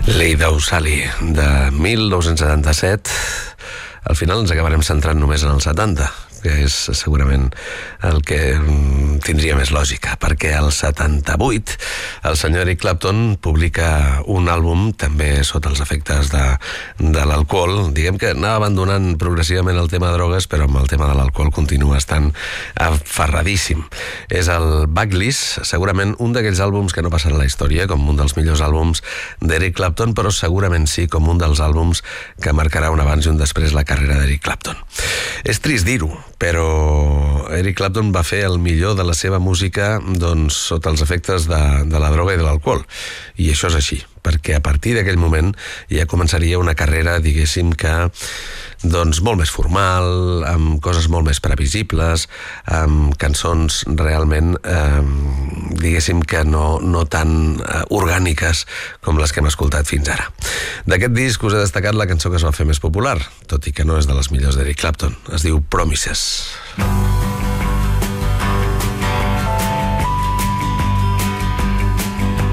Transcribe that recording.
Lady Sally, de 1977. Al final ens acabarem centrant només en el 70, que és segurament el que tindria més lògica, perquè al 78 el senyor Eric Clapton publica un àlbum també sota els efectes de l'alcohol. Diguem que anava abandonant progressivament el tema de drogues, però amb el tema de l'alcohol continua estant aferradíssim. És el Backlist, segurament un d'aquells àlbums que no passarà a la història com un dels millors àlbums d'Eric Clapton, però segurament sí com un dels àlbums que marcarà un abans i un després la carrera d'Eric Clapton. És trist dir-ho, però Eric Clapton va fer el millor de la seva música sota els efectes de la droga i de l'alcohol, i això és així, perquè a partir d'aquell moment ja començaria una carrera, diguéssim que molt més formal, amb coses molt més previsibles, amb cançons realment diguéssim que no tan orgàniques com les que hem escoltat fins ara. D'aquest disc us he destacat la cançó que es va fer més popular, tot i que no és de les millors d'Eric Clapton. Es diu Promises.